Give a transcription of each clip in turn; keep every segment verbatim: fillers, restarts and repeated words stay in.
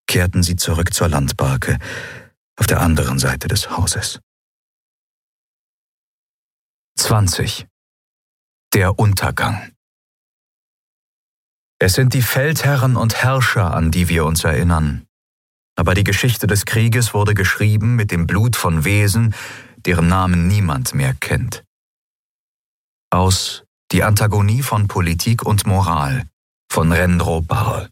kehrten sie zurück zur Landbarke auf der anderen Seite des Hauses. zwanzig. Der Untergang. Es sind die Feldherren und Herrscher, an die wir uns erinnern. Aber die Geschichte des Krieges wurde geschrieben mit dem Blut von Wesen, deren Namen niemand mehr kennt. Aus Die Antagonie von Politik und Moral von Rendro Barl.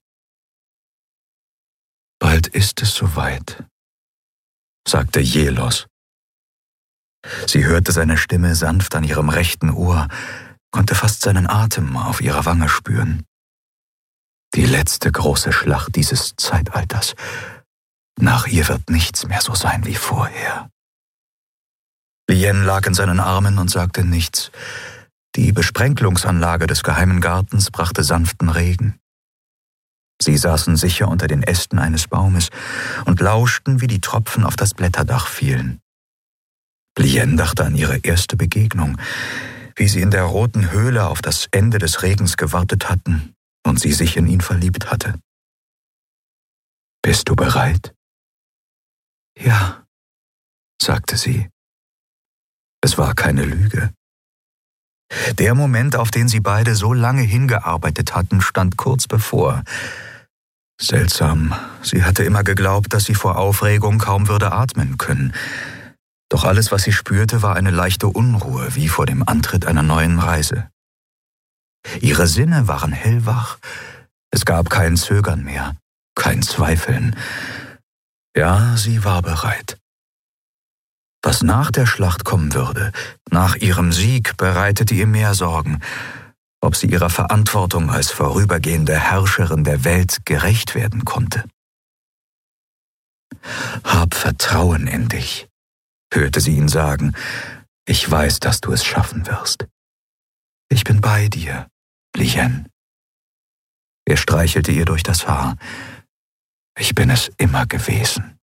»Bald ist es soweit«, sagte Jelos. Sie hörte seine Stimme sanft an ihrem rechten Ohr, konnte fast seinen Atem auf ihrer Wange spüren. Die letzte große Schlacht dieses Zeitalters. Nach ihr wird nichts mehr so sein wie vorher. Lien lag in seinen Armen und sagte nichts. Die Besprenkelungsanlage des geheimen Gartens brachte sanften Regen. Sie saßen sicher unter den Ästen eines Baumes und lauschten, wie die Tropfen auf das Blätterdach fielen. Lien dachte an ihre erste Begegnung, wie sie in der roten Höhle auf das Ende des Regens gewartet hatten und sie sich in ihn verliebt hatte. »Bist du bereit?« »Ja«, sagte sie. Es war keine Lüge. Der Moment, auf den sie beide so lange hingearbeitet hatten, stand kurz bevor. Seltsam, sie hatte immer geglaubt, dass sie vor Aufregung kaum würde atmen können. Doch alles, was sie spürte, war eine leichte Unruhe, wie vor dem Antritt einer neuen Reise. Ihre Sinne waren hellwach. Es gab kein Zögern mehr, kein Zweifeln. Ja, sie war bereit. Was nach der Schlacht kommen würde, nach ihrem Sieg, bereitete ihr mehr Sorgen. Ob sie ihrer Verantwortung als vorübergehende Herrscherin der Welt gerecht werden konnte. »Hab Vertrauen in dich«, hörte sie ihn sagen. »Ich weiß, dass du es schaffen wirst. Ich bin bei dir, Lien.« Er streichelte ihr durch das Haar. »Ich bin es immer gewesen.«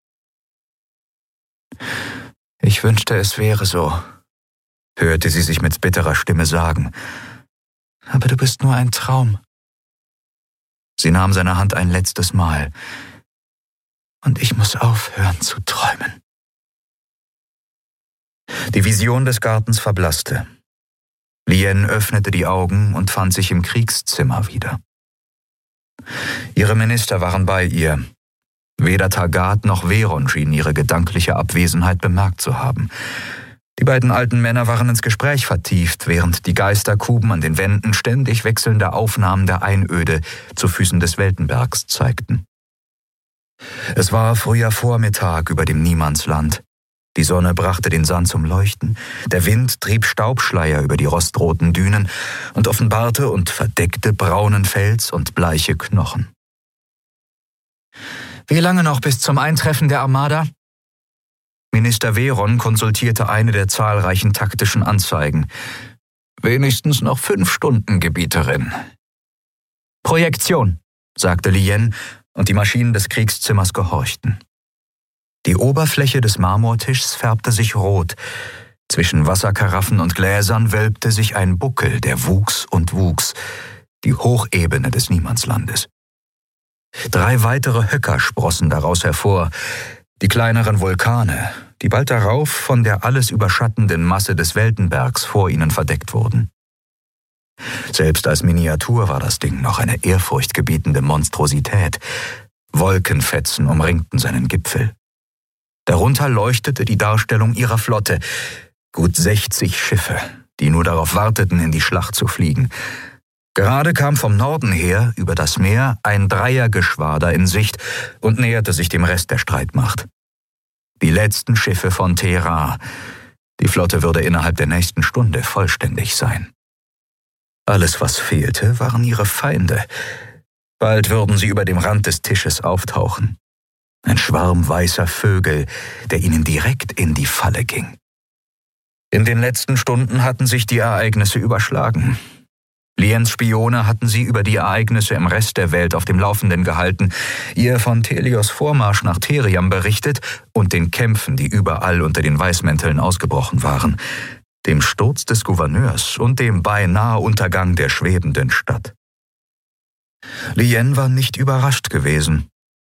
»Ich wünschte, es wäre so«, hörte sie sich mit bitterer Stimme sagen. »Aber du bist nur ein Traum.« Sie nahm seine Hand ein letztes Mal. »Und ich muss aufhören zu träumen.« Die Vision des Gartens verblasste. Lien öffnete die Augen und fand sich im Kriegszimmer wieder. Ihre Minister waren bei ihr. Weder Taggart noch Veron schienen ihre gedankliche Abwesenheit bemerkt zu haben. Die beiden alten Männer waren ins Gespräch vertieft, während die Geisterkuben an den Wänden ständig wechselnde Aufnahmen der Einöde zu Füßen des Weltenbergs zeigten. Es war früher Vormittag über dem Niemandsland. Die Sonne brachte den Sand zum Leuchten, der Wind trieb Staubschleier über die rostroten Dünen und offenbarte und verdeckte braunen Fels und bleiche Knochen. »Wie lange noch bis zum Eintreffen der Armada?« Minister Veron konsultierte eine der zahlreichen taktischen Anzeigen. »Wenigstens noch fünf Stunden, Gebieterin.« »Projektion«, sagte Lien, und die Maschinen des Kriegszimmers gehorchten. Die Oberfläche des Marmortischs färbte sich rot. Zwischen Wasserkaraffen und Gläsern wölbte sich ein Buckel, der wuchs und wuchs, die Hochebene des Niemandslandes. Drei weitere Höcker sprossen daraus hervor, die kleineren Vulkane, die bald darauf von der alles überschattenden Masse des Weltenbergs vor ihnen verdeckt wurden. Selbst als Miniatur war das Ding noch eine ehrfurchtgebietende Monstrosität. Wolkenfetzen umringten seinen Gipfel. Darunter leuchtete die Darstellung ihrer Flotte, gut sechzig Schiffe, die nur darauf warteten, in die Schlacht zu fliegen. Gerade kam vom Norden her, über das Meer, ein Dreiergeschwader in Sicht und näherte sich dem Rest der Streitmacht. Die letzten Schiffe von Terra. Die Flotte würde innerhalb der nächsten Stunde vollständig sein. Alles, was fehlte, waren ihre Feinde. Bald würden sie über dem Rand des Tisches auftauchen. Ein Schwarm weißer Vögel, der ihnen direkt in die Falle ging. In den letzten Stunden hatten sich die Ereignisse überschlagen. Liens Spione hatten sie über die Ereignisse im Rest der Welt auf dem Laufenden gehalten, ihr von Thelios Vormarsch nach Theriam berichtet und den Kämpfen, die überall unter den Weißmänteln ausgebrochen waren, dem Sturz des Gouverneurs und dem beinahe Untergang der schwebenden Stadt. Lien war nicht überrascht gewesen.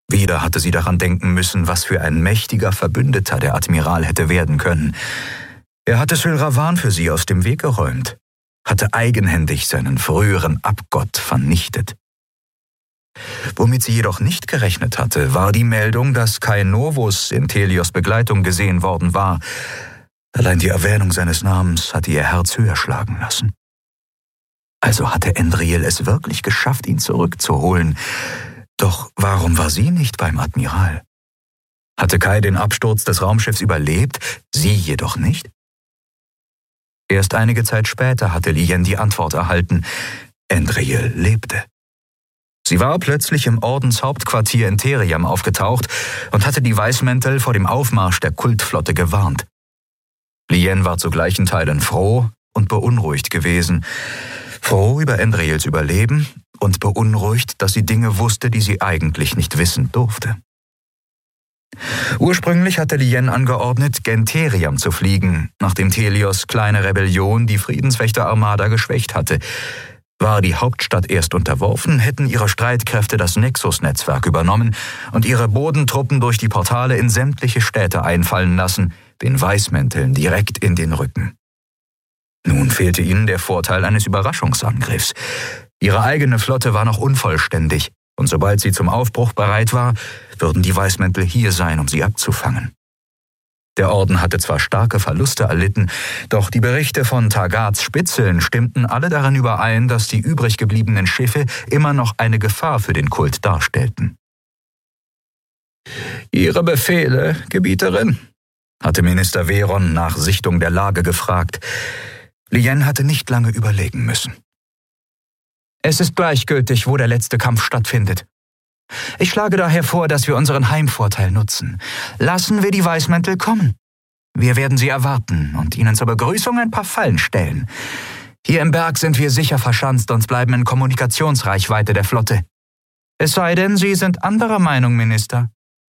Wieder hatte sie daran denken müssen, was für ein mächtiger Verbündeter der Admiral hätte werden können. Er hatte Sylravan für sie aus dem Weg geräumt, hatte eigenhändig seinen früheren Abgott vernichtet. Womit sie jedoch nicht gerechnet hatte, war die Meldung, dass Kai Novus in Thelios Begleitung gesehen worden war. Allein die Erwähnung seines Namens hatte ihr Herz höher schlagen lassen. Also hatte Endriel es wirklich geschafft, ihn zurückzuholen. Doch warum war sie nicht beim Admiral? Hatte Kai den Absturz des Raumschiffs überlebt, sie jedoch nicht? Erst einige Zeit später hatte Lien die Antwort erhalten: Endriel lebte. Sie war plötzlich im Ordenshauptquartier in Theriam aufgetaucht und hatte die Weißmäntel vor dem Aufmarsch der Kultflotte gewarnt. Lien war zu gleichen Teilen froh und beunruhigt gewesen. Froh über Endriels Überleben und beunruhigt, dass sie Dinge wusste, die sie eigentlich nicht wissen durfte. Ursprünglich hatte Lien angeordnet, gen Theriam zu fliegen, nachdem Thelios kleine Rebellion die Friedenswächter-Armada geschwächt hatte. War die Hauptstadt erst unterworfen, hätten ihre Streitkräfte das Nexus-Netzwerk übernommen und ihre Bodentruppen durch die Portale in sämtliche Städte einfallen lassen, den Weißmänteln direkt in den Rücken. Nun fehlte ihnen der Vorteil eines Überraschungsangriffs. Ihre eigene Flotte war noch unvollständig, und sobald sie zum Aufbruch bereit war, würden die Weißmäntel hier sein, um sie abzufangen. Der Orden hatte zwar starke Verluste erlitten, doch die Berichte von Tagats Spitzeln stimmten alle darin überein, dass die übrig gebliebenen Schiffe immer noch eine Gefahr für den Kult darstellten. »Ihre Befehle, Gebieterin?« hatte Minister Veron nach Sichtung der Lage gefragt. Lien hatte nicht lange überlegen müssen. »Es ist gleichgültig, wo der letzte Kampf stattfindet. Ich schlage daher vor, dass wir unseren Heimvorteil nutzen. Lassen wir die Weißmäntel kommen. Wir werden sie erwarten und ihnen zur Begrüßung ein paar Fallen stellen. Hier im Berg sind wir sicher verschanzt und bleiben in Kommunikationsreichweite der Flotte. Es sei denn, Sie sind anderer Meinung, Minister.«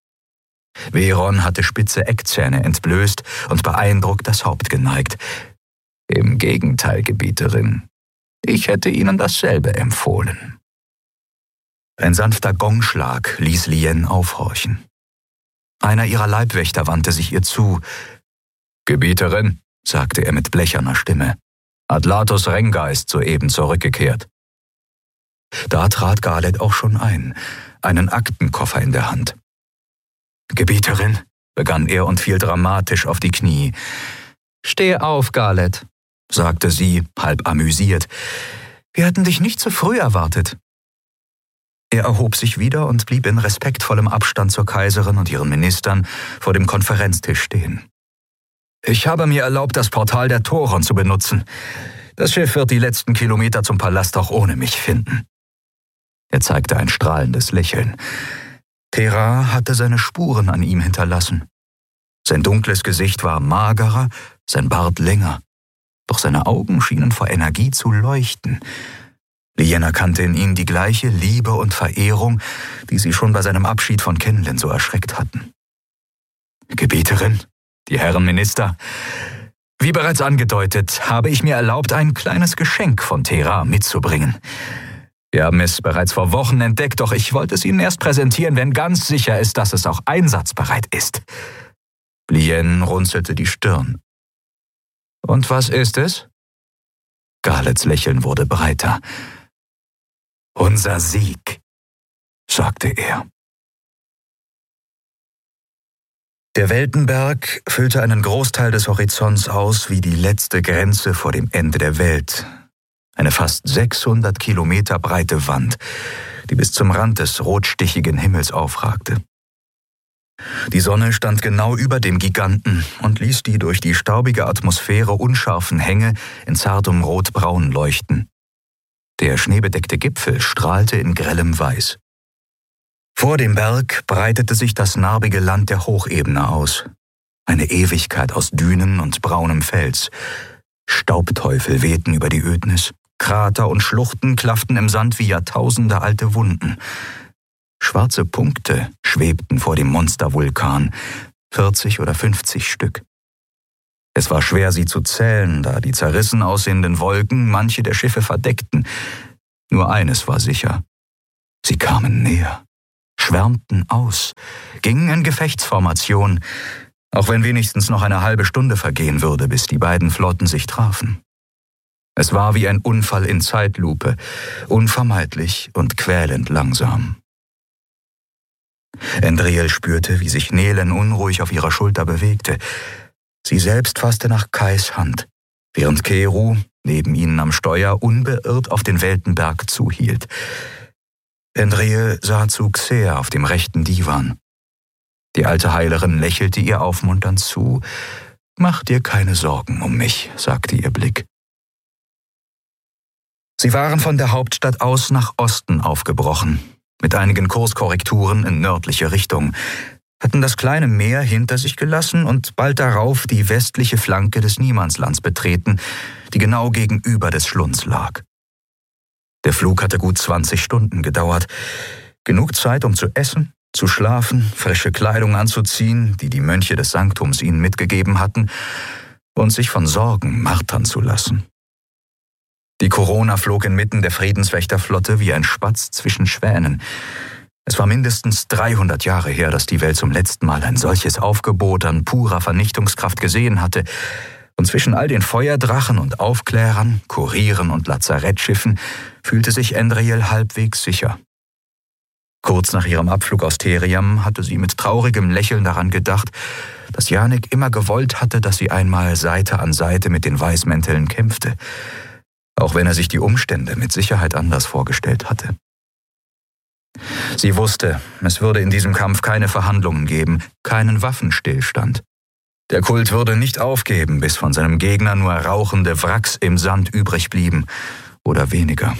Veron hatte spitze Eckzähne entblößt und beeindruckt das Haupt geneigt. »Im Gegenteil, Gebieterin. Ich hätte Ihnen dasselbe empfohlen.« Ein sanfter Gongschlag ließ Lien aufhorchen. Einer ihrer Leibwächter wandte sich ihr zu. »Gebieterin«, sagte er mit blecherner Stimme, »Adlatus Renga ist soeben zurückgekehrt.« Da trat Galet auch schon ein, einen Aktenkoffer in der Hand. »Gebieterin«, begann er und fiel dramatisch auf die Knie. »Steh auf, Galet«, sagte sie, halb amüsiert. »Wir hatten dich nicht so früh erwartet.« Er erhob sich wieder und blieb in respektvollem Abstand zur Kaiserin und ihren Ministern vor dem Konferenztisch stehen. »Ich habe mir erlaubt, das Portal der Thoron zu benutzen. Das Schiff wird die letzten Kilometer zum Palast auch ohne mich finden.« Er zeigte ein strahlendes Lächeln. Thera hatte seine Spuren an ihm hinterlassen. Sein dunkles Gesicht war magerer, sein Bart länger. Doch seine Augen schienen vor Energie zu leuchten. Lien erkannte in ihm die gleiche Liebe und Verehrung, die sie schon bei seinem Abschied von Kenlin so erschreckt hatten. »Gebieterin, die Herren Minister, wie bereits angedeutet, habe ich mir erlaubt, ein kleines Geschenk von Thera mitzubringen. Wir haben es bereits vor Wochen entdeckt, doch ich wollte es Ihnen erst präsentieren, wenn ganz sicher ist, dass es auch einsatzbereit ist.« Lien runzelte die Stirn. »Und was ist es?« Galets Lächeln wurde breiter. »Unser Sieg«, sagte er. Der Weltenberg füllte einen Großteil des Horizonts aus wie die letzte Grenze vor dem Ende der Welt. Eine fast sechshundert Kilometer breite Wand, die bis zum Rand des rotstichigen Himmels aufragte. Die Sonne stand genau über dem Giganten und ließ die durch die staubige Atmosphäre unscharfen Hänge in zartem Rotbraun leuchten. Der schneebedeckte Gipfel strahlte in grellem Weiß. Vor dem Berg breitete sich das narbige Land der Hochebene aus. Eine Ewigkeit aus Dünen und braunem Fels. Staubteufel wehten über die Ödnis. Krater und Schluchten klafften im Sand wie Jahrtausende alte Wunden. Schwarze Punkte schwebten vor dem Monstervulkan, vierzig oder fünfzig Stück. Es war schwer, sie zu zählen, da die zerrissen aussehenden Wolken manche der Schiffe verdeckten. Nur eines war sicher: Sie kamen näher, schwärmten aus, gingen in Gefechtsformation, auch wenn wenigstens noch eine halbe Stunde vergehen würde, bis die beiden Flotten sich trafen. Es war wie ein Unfall in Zeitlupe, unvermeidlich und quälend langsam. Endriel spürte, wie sich Nelen unruhig auf ihrer Schulter bewegte. Sie selbst fasste nach Kais Hand, während Keru neben ihnen am Steuer unbeirrt auf den Weltenberg zuhielt. Endriel sah zu Xer auf dem rechten Divan. Die alte Heilerin lächelte ihr aufmunternd zu. »Mach dir keine Sorgen um mich«, sagte ihr Blick. Sie waren von der Hauptstadt aus nach Osten aufgebrochen, mit einigen Kurskorrekturen in nördliche Richtung, hatten das kleine Meer hinter sich gelassen und bald darauf die westliche Flanke des Niemandslands betreten, die genau gegenüber des Schlunds lag. Der Flug hatte gut zwanzig Stunden gedauert, genug Zeit, um zu essen, zu schlafen, frische Kleidung anzuziehen, die die Mönche des Sanktums ihnen mitgegeben hatten, und sich von Sorgen martern zu lassen. Die Corona flog inmitten der Friedenswächterflotte wie ein Spatz zwischen Schwänen. Es war mindestens dreihundert Jahre her, dass die Welt zum letzten Mal ein solches Aufgebot an purer Vernichtungskraft gesehen hatte, und zwischen all den Feuerdrachen und Aufklärern, Kurieren und Lazarettschiffen fühlte sich Endriel halbwegs sicher. Kurz nach ihrem Abflug aus Theriam hatte sie mit traurigem Lächeln daran gedacht, dass Janek immer gewollt hatte, dass sie einmal Seite an Seite mit den Weißmänteln kämpfte, auch wenn er sich die Umstände mit Sicherheit anders vorgestellt hatte. Sie wusste, es würde in diesem Kampf keine Verhandlungen geben, keinen Waffenstillstand. Der Kult würde nicht aufgeben, bis von seinem Gegner nur rauchende Wracks im Sand übrig blieben, oder weniger.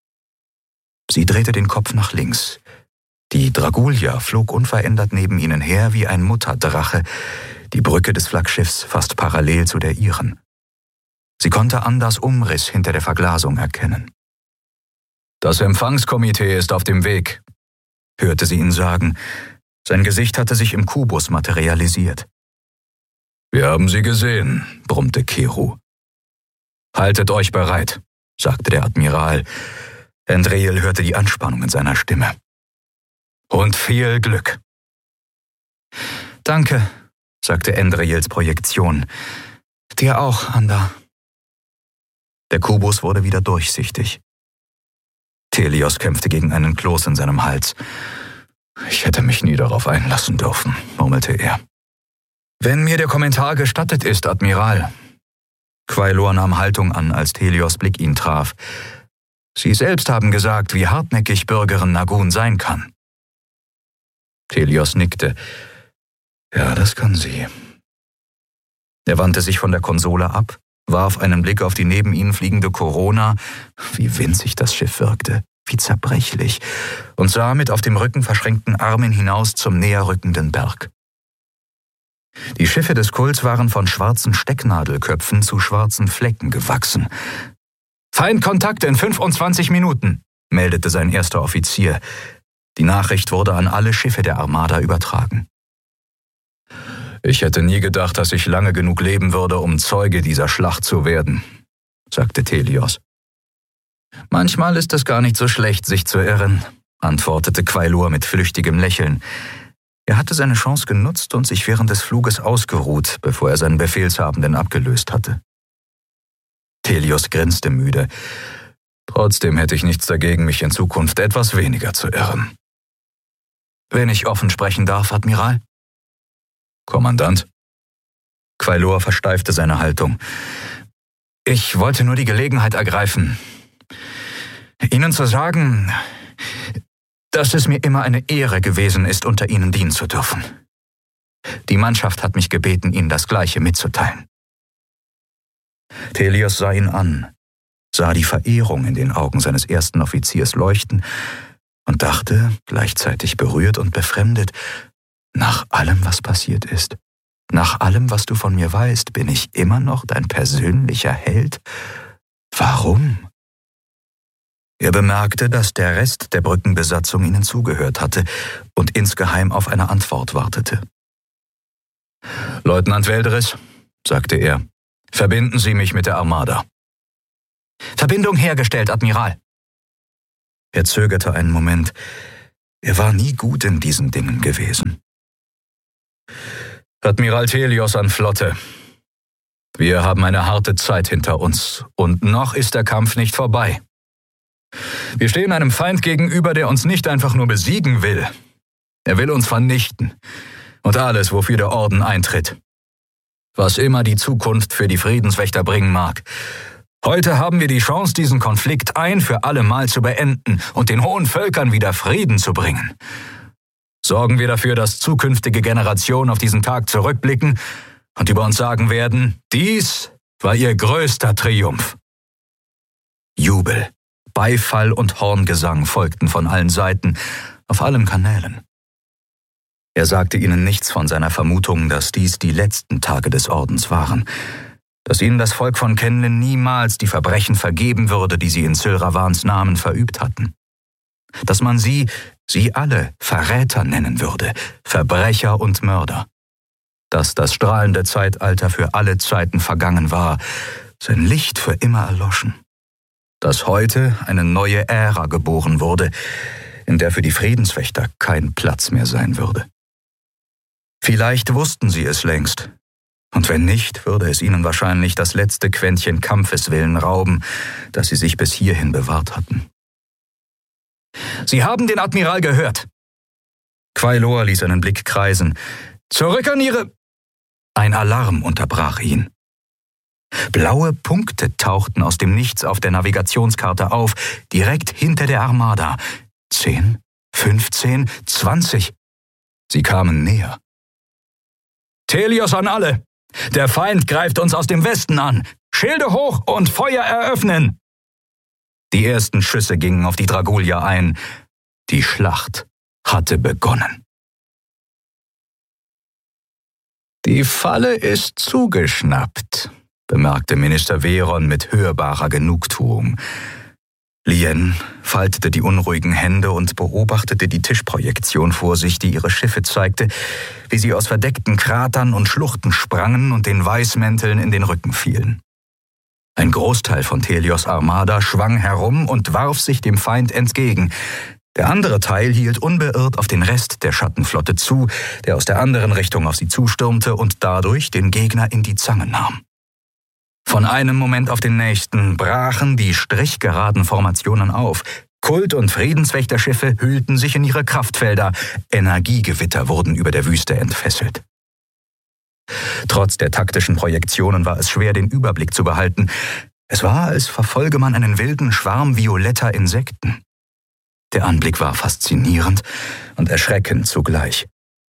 Sie drehte den Kopf nach links. Die Dragulia flog unverändert neben ihnen her wie ein Mutterdrache, die Brücke des Flaggschiffs fast parallel zu der ihren. Sie konnte Anders Umriss hinter der Verglasung erkennen. »Das Empfangskomitee ist auf dem Weg«, hörte sie ihn sagen. Sein Gesicht hatte sich im Kubus materialisiert. »Wir haben sie gesehen«, brummte Keru. »Haltet euch bereit«, sagte der Admiral. Endriel hörte die Anspannung in seiner Stimme. »Und viel Glück.« »Danke«, sagte Endriels Projektion. »Dir auch, Anda.« Der Kubus wurde wieder durchsichtig. Telios kämpfte gegen einen Kloß in seinem Hals. »Ich hätte mich nie darauf einlassen dürfen«, murmelte er. »Wenn mir der Kommentar gestattet ist, Admiral.« Quailor nahm Haltung an, als Telios Blick ihn traf. »Sie selbst haben gesagt, wie hartnäckig Bürgerin Nagun sein kann.« Telios nickte. »Ja, das kann sie.« Er wandte sich von der Konsole ab, warf einen Blick auf die neben ihnen fliegende Corona, wie winzig das Schiff wirkte, wie zerbrechlich, und sah mit auf dem Rücken verschränkten Armen hinaus zum näher rückenden Berg. Die Schiffe des Kults waren von schwarzen Stecknadelköpfen zu schwarzen Flecken gewachsen. »Feindkontakt in fünfundzwanzig Minuten«, meldete sein erster Offizier. Die Nachricht wurde an alle Schiffe der Armada übertragen. »Ich hätte nie gedacht, dass ich lange genug leben würde, um Zeuge dieser Schlacht zu werden«, sagte Telios. »Manchmal ist es gar nicht so schlecht, sich zu irren«, antwortete Quailor mit flüchtigem Lächeln. Er hatte seine Chance genutzt und sich während des Fluges ausgeruht, bevor er seinen Befehlshabenden abgelöst hatte. Telios grinste müde. »Trotzdem hätte ich nichts dagegen, mich in Zukunft etwas weniger zu irren.« »Wenn ich offen sprechen darf, Admiral?« »Kommandant?« Quailor versteifte seine Haltung. »Ich wollte nur die Gelegenheit ergreifen, Ihnen zu sagen, dass es mir immer eine Ehre gewesen ist, unter Ihnen dienen zu dürfen. Die Mannschaft hat mich gebeten, Ihnen das Gleiche mitzuteilen.« Telios sah ihn an, sah die Verehrung in den Augen seines ersten Offiziers leuchten und dachte, gleichzeitig berührt und befremdet, nach allem, was passiert ist, nach allem, was du von mir weißt, bin ich immer noch dein persönlicher Held? Warum? Er bemerkte, dass der Rest der Brückenbesatzung ihnen zugehört hatte und insgeheim auf eine Antwort wartete. »Leutnant Veldris«, sagte er, »verbinden Sie mich mit der Armada.« »Verbindung hergestellt, Admiral.« Er zögerte einen Moment. Er war nie gut in diesen Dingen gewesen. Admiral Thelios an Flotte. Wir haben eine harte Zeit hinter uns und noch ist der Kampf nicht vorbei. Wir stehen einem Feind gegenüber, der uns nicht einfach nur besiegen will. Er will uns vernichten und alles, wofür der Orden eintritt. Was immer die Zukunft für die Friedenswächter bringen mag. Heute haben wir die Chance, diesen Konflikt ein für alle Mal zu beenden und den hohen Völkern wieder Frieden zu bringen. Sorgen wir dafür, dass zukünftige Generationen auf diesen Tag zurückblicken und über uns sagen werden, dies war ihr größter Triumph. Jubel, Beifall und Horngesang folgten von allen Seiten, auf allen Kanälen. Er sagte ihnen nichts von seiner Vermutung, dass dies die letzten Tage des Ordens waren, dass ihnen das Volk von Kenlin niemals die Verbrechen vergeben würde, die sie in Sylravans Namen verübt hatten. Dass man sie, sie alle, Verräter nennen würde, Verbrecher und Mörder. Dass das strahlende Zeitalter für alle Zeiten vergangen war, sein Licht für immer erloschen. Dass heute eine neue Ära geboren wurde, in der für die Friedenswächter kein Platz mehr sein würde. Vielleicht wussten sie es längst. Und wenn nicht, würde es ihnen wahrscheinlich das letzte Quäntchen Kampfeswillen rauben, das sie sich bis hierhin bewahrt hatten. »Sie haben den Admiral gehört!« Quailor ließ seinen Blick kreisen. »Zurück an Ihre...« Ein Alarm unterbrach ihn. Blaue Punkte tauchten aus dem Nichts auf der Navigationskarte auf, direkt hinter der Armada. Zehn, fünfzehn, zwanzig. Sie kamen näher. »Thelios an alle! Der Feind greift uns aus dem Westen an! Schilde hoch und Feuer eröffnen!« Die ersten Schüsse gingen auf die Dragulier ein. Die Schlacht hatte begonnen. »Die Falle ist zugeschnappt«, bemerkte Minister Veron mit hörbarer Genugtuung. Lien faltete die unruhigen Hände und beobachtete die Tischprojektion vor sich, die ihre Schiffe zeigte, wie sie aus verdeckten Kratern und Schluchten sprangen und den Weißmänteln in den Rücken fielen. Ein Großteil von Thelios Armada schwang herum und warf sich dem Feind entgegen. Der andere Teil hielt unbeirrt auf den Rest der Schattenflotte zu, der aus der anderen Richtung auf sie zustürmte und dadurch den Gegner in die Zange nahm. Von einem Moment auf den nächsten brachen die strichgeraden Formationen auf. Kult- und Friedenswächterschiffe hüllten sich in ihre Kraftfelder. Energiegewitter wurden über der Wüste entfesselt. Trotz der taktischen Projektionen war es schwer, den Überblick zu behalten. Es war, als verfolge man einen wilden Schwarm violetter Insekten. Der Anblick war faszinierend und erschreckend zugleich.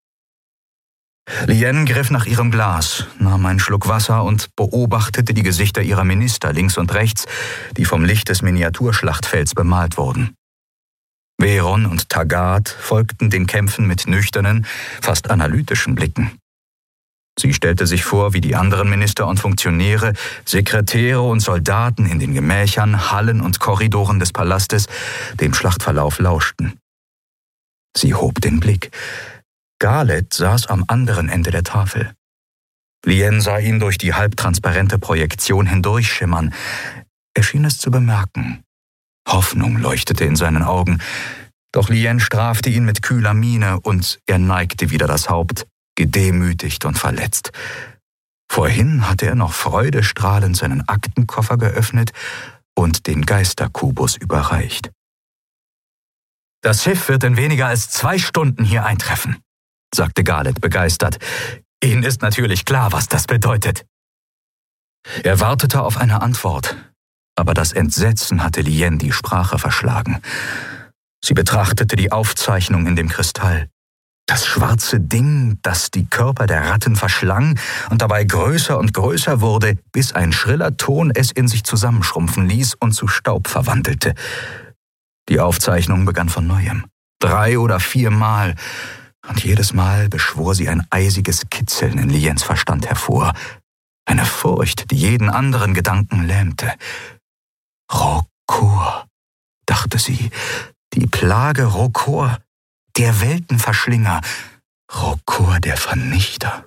Lien griff nach ihrem Glas, nahm einen Schluck Wasser und beobachtete die Gesichter ihrer Minister links und rechts, die vom Licht des Miniaturschlachtfelds bemalt wurden. Veron und Taggart folgten den Kämpfen mit nüchternen, fast analytischen Blicken. Sie stellte sich vor, wie die anderen Minister und Funktionäre, Sekretäre und Soldaten in den Gemächern, Hallen und Korridoren des Palastes dem Schlachtverlauf lauschten. Sie hob den Blick. Garlet saß am anderen Ende der Tafel. Lien sah ihn durch die halbtransparente Projektion hindurchschimmern. Er schien es zu bemerken. Hoffnung leuchtete in seinen Augen. Doch Lien strafte ihn mit kühler Miene und er neigte wieder das Haupt, gedemütigt und verletzt. Vorhin hatte er noch freudestrahlend seinen Aktenkoffer geöffnet und den Geisterkubus überreicht. »Das Schiff wird in weniger als zwei Stunden hier eintreffen«, sagte Garlet begeistert. »Ihnen ist natürlich klar, was das bedeutet.« Er wartete auf eine Antwort, aber das Entsetzen hatte Lien die Sprache verschlagen. Sie betrachtete die Aufzeichnung in dem Kristall. Das schwarze Ding, das die Körper der Ratten verschlang und dabei größer und größer wurde, bis ein schriller Ton es in sich zusammenschrumpfen ließ und zu Staub verwandelte. Die Aufzeichnung begann von neuem. Drei oder viermal. Und jedes Mal beschwor sie ein eisiges Kitzeln in Liens Verstand hervor. Eine Furcht, die jeden anderen Gedanken lähmte. Rokor, dachte sie. Die Plage Rokor, der Weltenverschlinger. Rokor, der Vernichter.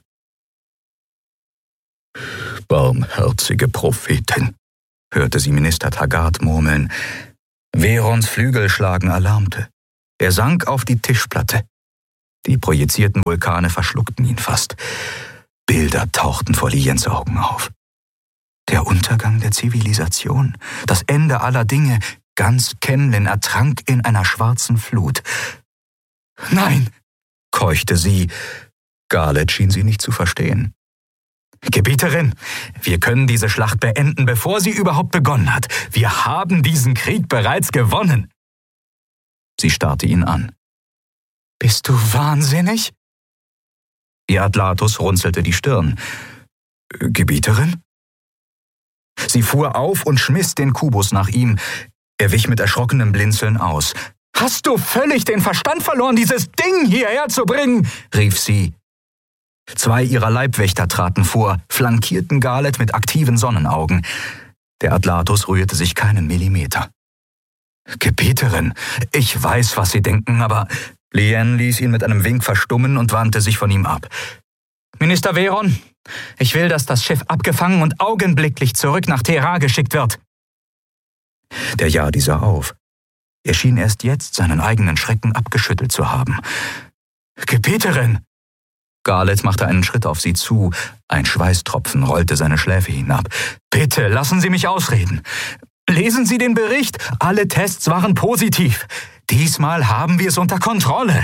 Barmherzige Prophetin, hörte sie Minister Taggart murmeln. Verons Flügelschlagen alarmte. Er sank auf die Tischplatte. Die projizierten Vulkane verschluckten ihn fast. Bilder tauchten vor Liens Augen auf. Der Untergang der Zivilisation, das Ende aller Dinge, ganz Kenlin ertrank in einer schwarzen Flut. »Nein«, keuchte sie. Garlet schien sie nicht zu verstehen. »Gebieterin, wir können diese Schlacht beenden, bevor sie überhaupt begonnen hat. Wir haben diesen Krieg bereits gewonnen.« Sie starrte ihn an. »Bist du wahnsinnig?« Ihr Atlatus runzelte die Stirn. »Gebieterin?« Sie fuhr auf und schmiss den Kubus nach ihm. Er wich mit erschrockenem Blinzeln aus. »Hast du völlig den Verstand verloren, dieses Ding hierher zu bringen?« rief sie. Zwei ihrer Leibwächter traten vor, flankierten Garlet mit aktiven Sonnenaugen. Der Atlatus rührte sich keinen Millimeter. »Gebieterin, ich weiß, was Sie denken, aber...« Lien ließ ihn mit einem Wink verstummen und wandte sich von ihm ab. »Minister Veron, ich will, dass das Schiff abgefangen und augenblicklich zurück nach Terra geschickt wird.« Der Yadi sah auf. Er schien erst jetzt seinen eigenen Schrecken abgeschüttelt zu haben. »Gebieterin!« Garlet machte einen Schritt auf sie zu. Ein Schweißtropfen rollte seine Schläfe hinab. »Bitte, lassen Sie mich ausreden. Lesen Sie den Bericht. Alle Tests waren positiv. Diesmal haben wir es unter Kontrolle.«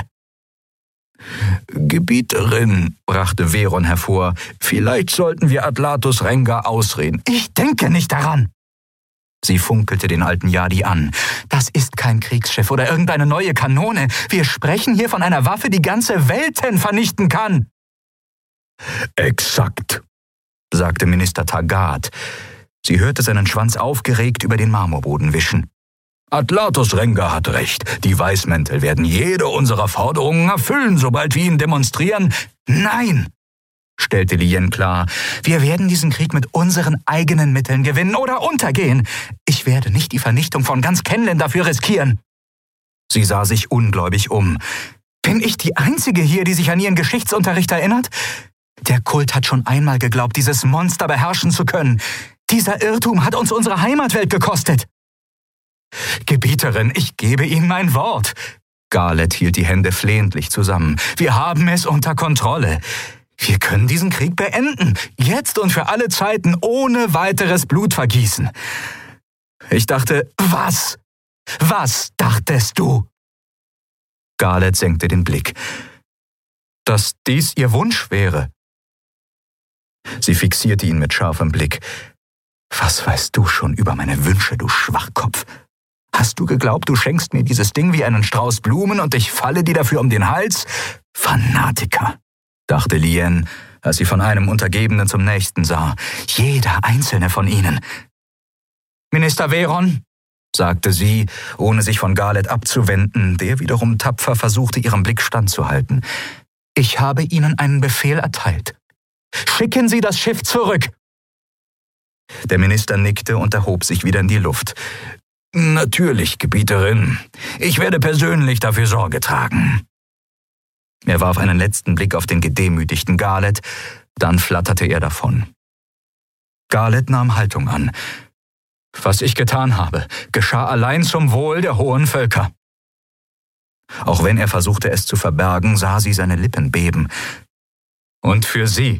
»Gebieterin«, brachte Veron hervor, »vielleicht sollten wir Atlatus Rengar ausreden.« »Ich denke nicht daran.« Sie funkelte den alten Yadi an. »Das ist kein Kriegsschiff oder irgendeine neue Kanone. Wir sprechen hier von einer Waffe, die ganze Welten vernichten kann.« »Exakt«, sagte Minister Taggart. Sie hörte seinen Schwanz aufgeregt über den Marmorboden wischen. »Atlatus Rengar hat recht. Die Weißmäntel werden jede unserer Forderungen erfüllen, sobald wir ihn demonstrieren.« »Nein«, stellte Lien klar. »Wir werden diesen Krieg mit unseren eigenen Mitteln gewinnen oder untergehen. Ich werde nicht die Vernichtung von ganz Kenlin dafür riskieren.« Sie sah sich ungläubig um. »Bin ich die Einzige hier, die sich an ihren Geschichtsunterricht erinnert? Der Kult hat schon einmal geglaubt, dieses Monster beherrschen zu können. Dieser Irrtum hat uns unsere Heimatwelt gekostet.« »Gebieterin, ich gebe Ihnen mein Wort.« Garlet hielt die Hände flehentlich zusammen. »Wir haben es unter Kontrolle. Wir können diesen Krieg beenden, jetzt und für alle Zeiten, ohne weiteres Blutvergießen.« Ich dachte, was? Was dachtest du? Garlet senkte den Blick. Dass dies ihr Wunsch wäre. Sie fixierte ihn mit scharfem Blick. Was weißt du schon über meine Wünsche, du Schwachkopf? Hast du geglaubt, du schenkst mir dieses Ding wie einen Strauß Blumen und ich falle dir dafür um den Hals? Fanatiker, dachte Lien, als sie von einem Untergebenen zum nächsten sah. Jeder einzelne von ihnen. »Minister Veron«, sagte sie, ohne sich von Garlet abzuwenden, der wiederum tapfer versuchte, ihrem Blick standzuhalten. »Ich habe Ihnen einen Befehl erteilt. Schicken Sie das Schiff zurück!« Der Minister nickte und erhob sich wieder in die Luft. »Natürlich, Gebieterin. Ich werde persönlich dafür Sorge tragen.« Er warf einen letzten Blick auf den gedemütigten Garlet, dann flatterte er davon. Garlet nahm Haltung an. »Was ich getan habe, geschah allein zum Wohl der hohen Völker.« Auch wenn er versuchte, es zu verbergen, sah sie seine Lippen beben. »Und für Sie.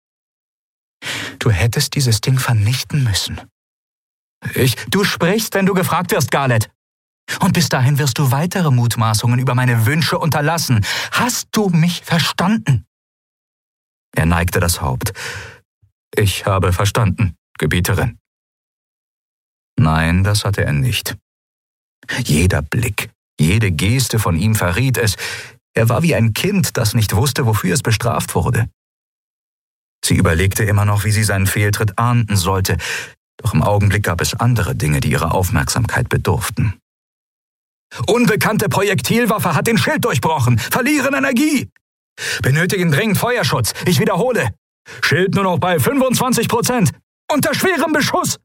Du hättest dieses Ding vernichten müssen.« »Ich, du sprichst, wenn du gefragt wirst, Garlet. Und bis dahin wirst du weitere Mutmaßungen über meine Wünsche unterlassen. Hast du mich verstanden?« Er neigte das Haupt. »Ich habe verstanden, Gebieterin.« Nein, das hatte er nicht. Jeder Blick, jede Geste von ihm verriet es. Er war wie ein Kind, das nicht wusste, wofür es bestraft wurde. Sie überlegte immer noch, wie sie seinen Fehltritt ahnden sollte, doch im Augenblick gab es andere Dinge, die ihrer Aufmerksamkeit bedurften. »Unbekannte Projektilwaffe hat den Schild durchbrochen, verlieren Energie. Benötigen dringend Feuerschutz, ich wiederhole. Schild nur noch bei fünfundzwanzig Prozent, unter schwerem Beschuss.«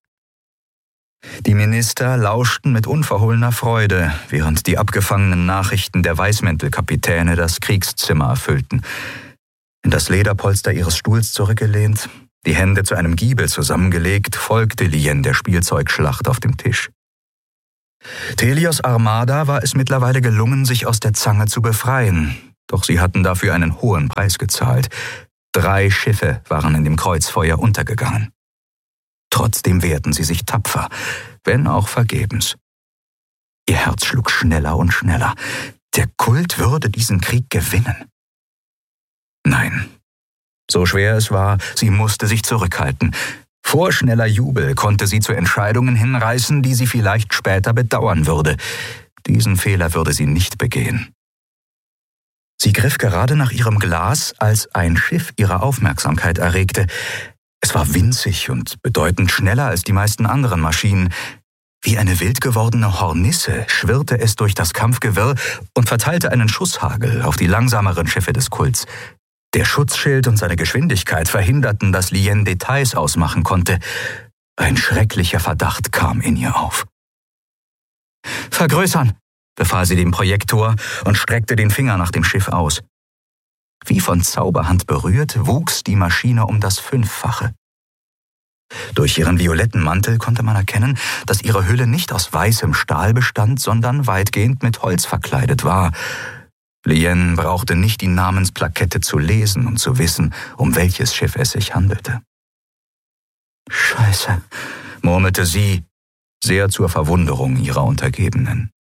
Die Minister lauschten mit unverhohlener Freude, während die abgefangenen Nachrichten der Weißmäntelkapitäne das Kriegszimmer erfüllten. In das Lederpolster ihres Stuhls zurückgelehnt, die Hände zu einem Giebel zusammengelegt, folgte Lien der Spielzeugschlacht auf dem Tisch. Thelios Armada war es mittlerweile gelungen, sich aus der Zange zu befreien, doch sie hatten dafür einen hohen Preis gezahlt. Drei Schiffe waren in dem Kreuzfeuer untergegangen. Trotzdem wehrten sie sich tapfer, wenn auch vergebens. Ihr Herz schlug schneller und schneller. Der Kult würde diesen Krieg gewinnen. Nein, so schwer es war, sie musste sich zurückhalten. Vorschneller Jubel konnte sie zu Entscheidungen hinreißen, die sie vielleicht später bedauern würde. Diesen Fehler würde sie nicht begehen. Sie griff gerade nach ihrem Glas, als ein Schiff ihre Aufmerksamkeit erregte. Es war winzig und bedeutend schneller als die meisten anderen Maschinen. Wie eine wild gewordene Hornisse schwirrte es durch das Kampfgewirr und verteilte einen Schusshagel auf die langsameren Schiffe des Kults. Der Schutzschild und seine Geschwindigkeit verhinderten, dass Lien Details ausmachen konnte. Ein schrecklicher Verdacht kam in ihr auf. »Vergrößern«, befahl sie dem Projektor und streckte den Finger nach dem Schiff aus. Wie von Zauberhand berührt, wuchs die Maschine um das Fünffache. Durch ihren violetten Mantel konnte man erkennen, dass ihre Hülle nicht aus weißem Stahl bestand, sondern weitgehend mit Holz verkleidet war. Lien brauchte nicht die Namensplakette zu lesen, um zu wissen, um welches Schiff es sich handelte. »Scheiße«, murmelte sie, sehr zur Verwunderung ihrer Untergebenen.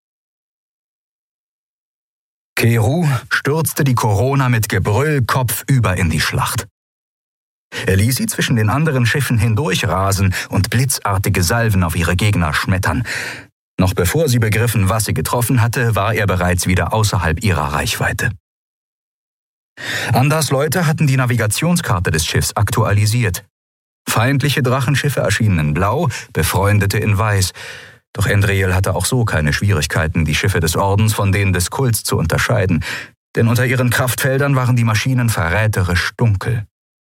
Keru stürzte die Corona mit Gebrüll kopfüber in die Schlacht. Er ließ sie zwischen den anderen Schiffen hindurchrasen und blitzartige Salven auf ihre Gegner schmettern. Noch bevor sie begriffen, was sie getroffen hatte, war er bereits wieder außerhalb ihrer Reichweite. Anders Leute hatten die Navigationskarte des Schiffs aktualisiert. Feindliche Drachenschiffe erschienen in Blau, befreundete in Weiß. Doch Endriel hatte auch so keine Schwierigkeiten, die Schiffe des Ordens von denen des Kults zu unterscheiden, denn unter ihren Kraftfeldern waren die Maschinen verräterisch dunkel.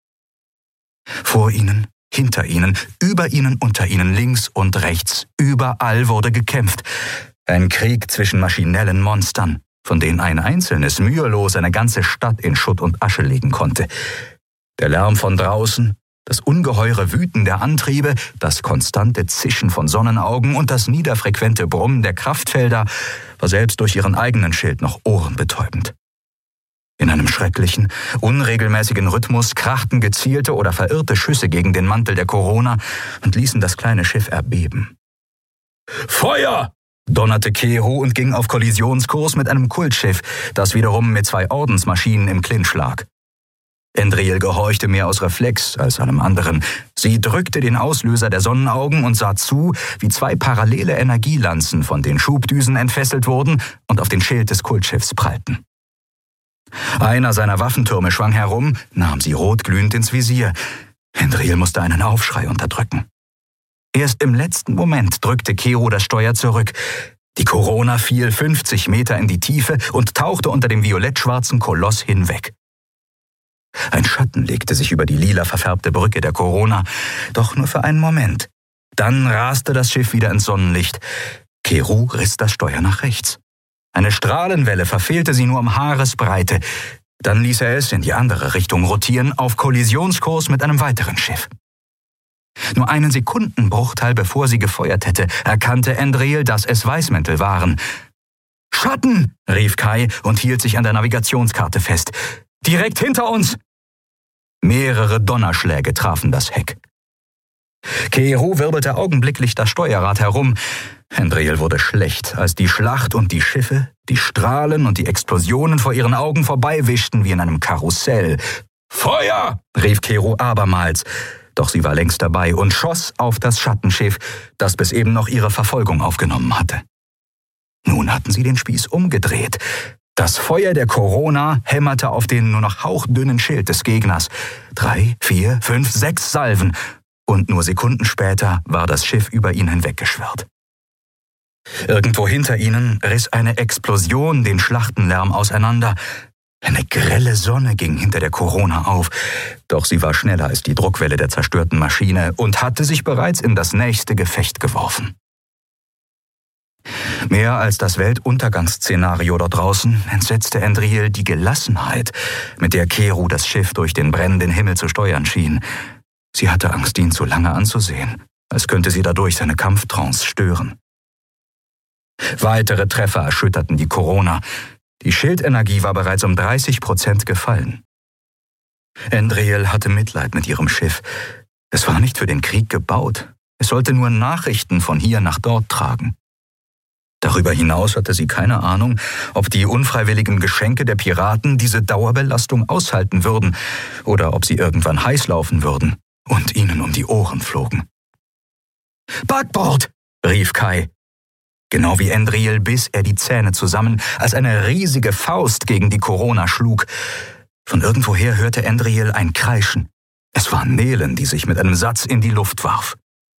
Vor ihnen, hinter ihnen, über ihnen, unter ihnen, links und rechts, überall wurde gekämpft. Ein Krieg zwischen maschinellen Monstern, von denen ein einzelnes mühelos eine ganze Stadt in Schutt und Asche legen konnte. Der Lärm von draußen, das ungeheure Wüten der Antriebe, das konstante Zischen von Sonnenaugen und das niederfrequente Brummen der Kraftfelder war selbst durch ihren eigenen Schild noch ohrenbetäubend. In einem schrecklichen, unregelmäßigen Rhythmus krachten gezielte oder verirrte Schüsse gegen den Mantel der Corona und ließen das kleine Schiff erbeben. »Feuer!« donnerte Keru und ging auf Kollisionskurs mit einem Kultschiff, das wiederum mit zwei Ordensmaschinen im Clinch lag. Endriel gehorchte mehr aus Reflex als einem anderen. Sie drückte den Auslöser der Sonnenaugen und sah zu, wie zwei parallele Energielanzen von den Schubdüsen entfesselt wurden und auf den Schild des Kultschiffs prallten. Einer seiner Waffentürme schwang herum, nahm sie rotglühend ins Visier. Endriel musste einen Aufschrei unterdrücken. Erst im letzten Moment drückte Keru das Steuer zurück. Die Corona fiel fünfzig Meter in die Tiefe und tauchte unter dem violettschwarzen Koloss hinweg. Ein Schatten legte sich über die lila verfärbte Brücke der Corona, doch nur für einen Moment. Dann raste das Schiff wieder ins Sonnenlicht. Keru riss das Steuer nach rechts. Eine Strahlenwelle verfehlte sie nur um Haaresbreite. Dann ließ er es in die andere Richtung rotieren, auf Kollisionskurs mit einem weiteren Schiff. Nur einen Sekundenbruchteil bevor sie gefeuert hätte, erkannte Endriel, dass es Weißmäntel waren. »Schatten!« rief Kai und hielt sich an der Navigationskarte fest. »Direkt hinter uns!« Mehrere Donnerschläge trafen das Heck. Keru wirbelte augenblicklich das Steuerrad herum. Endriel wurde schlecht, als die Schlacht und die Schiffe, die Strahlen und die Explosionen vor ihren Augen vorbeiwischten wie in einem Karussell. »Feuer!« rief Keru abermals. Doch sie war längst dabei und schoss auf das Schattenschiff, das bis eben noch ihre Verfolgung aufgenommen hatte. Nun hatten sie den Spieß umgedreht. Das Feuer der Corona hämmerte auf den nur noch hauchdünnen Schild des Gegners. Drei, vier, fünf, sechs Salven. Und nur Sekunden später war das Schiff über ihn hinweggeschwirrt. Irgendwo hinter ihnen riss eine Explosion den Schlachtenlärm auseinander. Eine grelle Sonne ging hinter der Corona auf, doch sie war schneller als die Druckwelle der zerstörten Maschine und hatte sich bereits in das nächste Gefecht geworfen. Mehr als das Weltuntergangsszenario dort draußen entsetzte Endriel die Gelassenheit, mit der Keru das Schiff durch den brennenden Himmel zu steuern schien. Sie hatte Angst, ihn zu lange anzusehen, als könnte sie dadurch seine Kampftrance stören. Weitere Treffer erschütterten die Corona. Die Schildenergie war bereits um dreißig Prozent gefallen. Andriel hatte Mitleid mit ihrem Schiff. Es war nicht für den Krieg gebaut. Es sollte nur Nachrichten von hier nach dort tragen. Darüber hinaus hatte sie keine Ahnung, ob die unfreiwilligen Geschenke der Piraten diese Dauerbelastung aushalten würden oder ob sie irgendwann heiß laufen würden und ihnen um die Ohren flogen. »Backbord!« rief Kai. Genau wie Andriel biss er die Zähne zusammen, als eine riesige Faust gegen die Corona schlug. Von irgendwoher hörte Andriel ein Kreischen. Es war Nelen, die sich mit einem Satz in die Luft warf.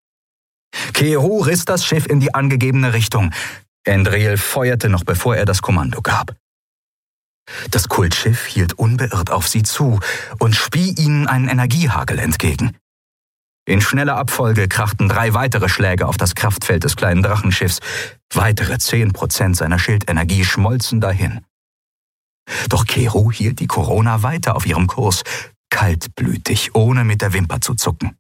Keru riss das Schiff in die angegebene Richtung. Andriel feuerte noch bevor er das Kommando gab. Das Kultschiff hielt unbeirrt auf sie zu und spie ihnen einen Energiehagel entgegen. In schneller Abfolge krachten drei weitere Schläge auf das Kraftfeld des kleinen Drachenschiffs. Weitere zehn Prozent seiner Schildenergie schmolzen dahin. Doch Keru hielt die Corona weiter auf ihrem Kurs, kaltblütig, ohne mit der Wimper zu zucken.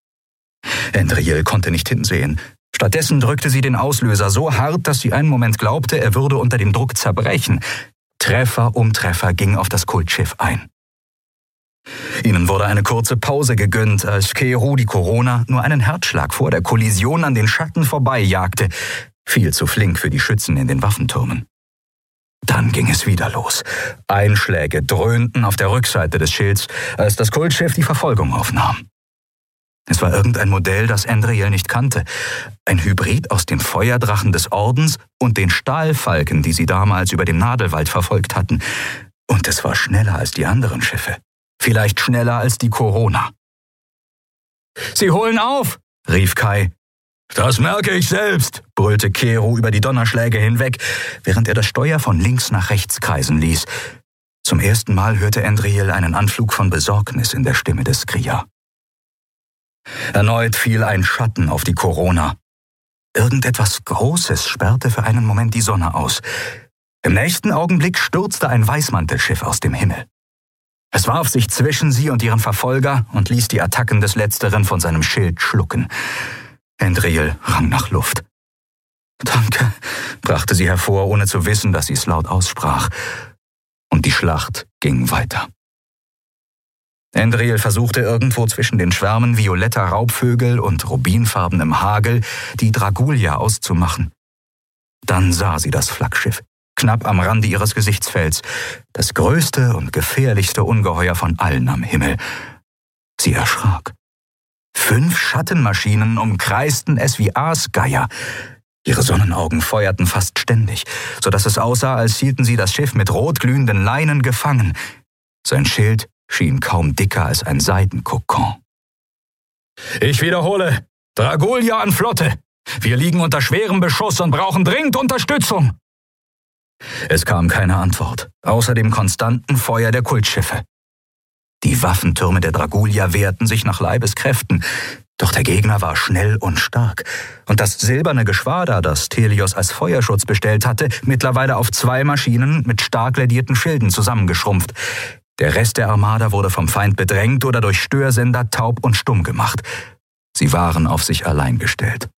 Andriel konnte nicht hinsehen. Stattdessen drückte sie den Auslöser so hart, dass sie einen Moment glaubte, er würde unter dem Druck zerbrechen. Treffer um Treffer ging auf das Kultschiff ein. Ihnen wurde eine kurze Pause gegönnt, als Keru die Corona nur einen Herzschlag vor der Kollision an den Schatten vorbeijagte. Viel zu flink für die Schützen in den Waffentürmen. Dann ging es wieder los. Einschläge dröhnten auf der Rückseite des Schilds, als das Kultschiff die Verfolgung aufnahm. Es war irgendein Modell, das Andriel nicht kannte. Ein Hybrid aus dem Feuerdrachen des Ordens und den Stahlfalken, die sie damals über dem Nadelwald verfolgt hatten. Und es war schneller als die anderen Schiffe. Vielleicht schneller als die Corona. »Sie holen auf«, rief Kai. »Das merke ich selbst«, brüllte Keru über die Donnerschläge hinweg, während er das Steuer von links nach rechts kreisen ließ. Zum ersten Mal hörte Andriel einen Anflug von Besorgnis in der Stimme des Skria. Erneut fiel ein Schatten auf die Corona. Irgendetwas Großes sperrte für einen Moment die Sonne aus. Im nächsten Augenblick stürzte ein Weißmantelschiff aus dem Himmel. Es warf sich zwischen sie und ihren Verfolger und ließ die Attacken des Letzteren von seinem Schild schlucken. Andriel rang nach Luft. »Danke«, brachte sie hervor, ohne zu wissen, dass sie es laut aussprach. Und die Schlacht ging weiter. Andriel versuchte irgendwo zwischen den Schwärmen violetter Raubvögel und rubinfarbenem Hagel die Dragulia auszumachen. Dann sah sie das Flaggschiff, knapp am Rande ihres Gesichtsfelds, das größte und gefährlichste Ungeheuer von allen am Himmel. Sie erschrak. Fünf Schattenmaschinen umkreisten es wie Aasgeier. Ihre Sonnenaugen feuerten fast ständig, so dass es aussah, als hielten sie das Schiff mit rotglühenden Leinen gefangen. Sein Schild schien kaum dicker als ein Seidenkokon. »Ich wiederhole, Dragulia an Flotte! Wir liegen unter schwerem Beschuss und brauchen dringend Unterstützung!« Es kam keine Antwort, außer dem konstanten Feuer der Kultschiffe. Die Waffentürme der Dragulia wehrten sich nach Leibeskräften, doch der Gegner war schnell und stark. Und das silberne Geschwader, das Thelios als Feuerschutz bestellt hatte, mittlerweile auf zwei Maschinen mit stark lädierten Schilden zusammengeschrumpft. Der Rest der Armada wurde vom Feind bedrängt oder durch Störsender taub und stumm gemacht. Sie waren auf sich allein gestellt.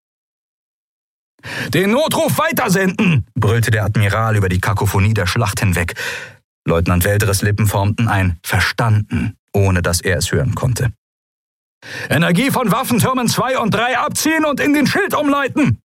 »Den Notruf weitersenden«, brüllte der Admiral über die Kakophonie der Schlacht hinweg. Leutnant Weldres Lippen formten ein »Verstanden«, ohne dass er es hören konnte. »Energie von Waffentürmen zwei und drei abziehen und in den Schild umleiten!«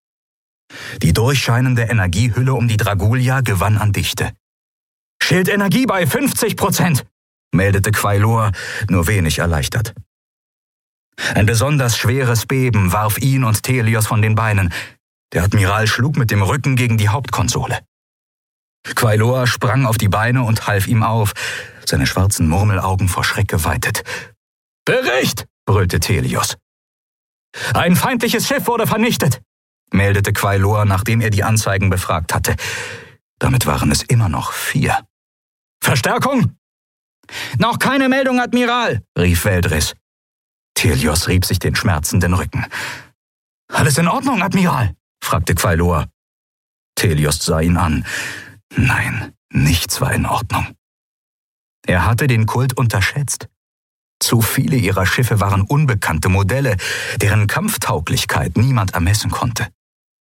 Die durchscheinende Energiehülle um die Dragulia gewann an Dichte. »Schildenergie bei fünfzig Prozent«, meldete Quailor, nur wenig erleichtert. Ein besonders schweres Beben warf ihn und Thelios von den Beinen. Der Admiral schlug mit dem Rücken gegen die Hauptkonsole. Quailor sprang auf die Beine und half ihm auf, seine schwarzen Murmelaugen vor Schreck geweitet. »Bericht«, brüllte Thelios. »Ein feindliches Schiff wurde vernichtet«, meldete Quailor, nachdem er die Anzeigen befragt hatte. Damit waren es immer noch vier. »Verstärkung?« »Noch keine Meldung, Admiral«, rief Weldres. Thelios rieb sich den schmerzenden Rücken. »Alles in Ordnung, Admiral?« fragte Quailor. Thelios sah ihn an. Nein, nichts war in Ordnung. Er hatte den Kult unterschätzt. Zu viele ihrer Schiffe waren unbekannte Modelle, deren Kampftauglichkeit niemand ermessen konnte.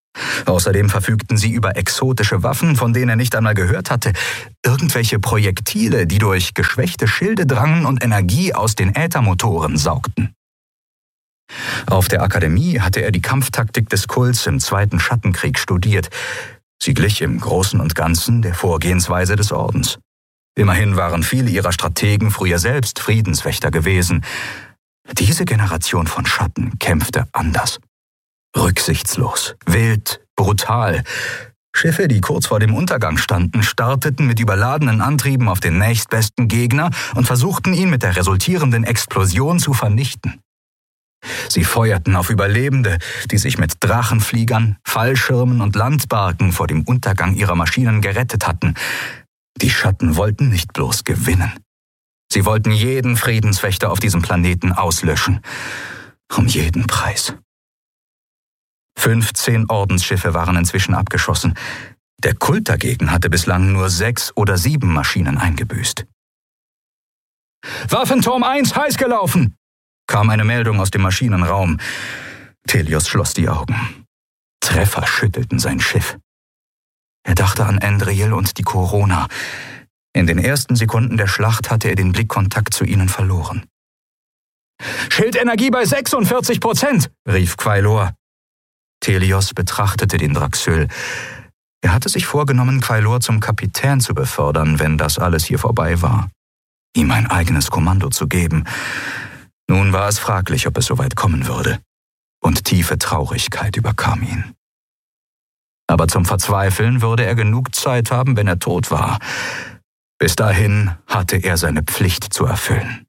Außerdem verfügten sie über exotische Waffen, von denen er nicht einmal gehört hatte. Irgendwelche Projektile, die durch geschwächte Schilde drangen und Energie aus den Äthermotoren saugten. Auf der Akademie hatte er die Kampftaktik des Kults im Zweiten Schattenkrieg studiert. Sie glich im Großen und Ganzen der Vorgehensweise des Ordens. Immerhin waren viele ihrer Strategen früher selbst Friedenswächter gewesen. Diese Generation von Schatten kämpfte anders. Rücksichtslos, wild, brutal. Schiffe, die kurz vor dem Untergang standen, starteten mit überladenen Antrieben auf den nächstbesten Gegner und versuchten ihn mit der resultierenden Explosion zu vernichten. Sie feuerten auf Überlebende, die sich mit Drachenfliegern, Fallschirmen und Landbarken vor dem Untergang ihrer Maschinen gerettet hatten. Die Schatten wollten nicht bloß gewinnen. Sie wollten jeden Friedenswächter auf diesem Planeten auslöschen. Um jeden Preis. Fünfzehn Ordensschiffe waren inzwischen abgeschossen. Der Kult dagegen hatte bislang nur sechs oder sieben Maschinen eingebüßt. »Waffenturm eins heiß gelaufen«, kam eine Meldung aus dem Maschinenraum. Thelios schloss die Augen. Treffer schüttelten sein Schiff. Er dachte an Andriel und die Corona. In den ersten Sekunden der Schlacht hatte er den Blickkontakt zu ihnen verloren. »Schildenergie bei sechsundvierzig Prozent«, rief Quailor. Thelios betrachtete den Draxyl. Er hatte sich vorgenommen, Quailor zum Kapitän zu befördern, wenn das alles hier vorbei war. Ihm ein eigenes Kommando zu geben. Nun war es fraglich, ob es soweit kommen würde. Und tiefe Traurigkeit überkam ihn. Aber zum Verzweifeln würde er genug Zeit haben, wenn er tot war. Bis dahin hatte er seine Pflicht zu erfüllen.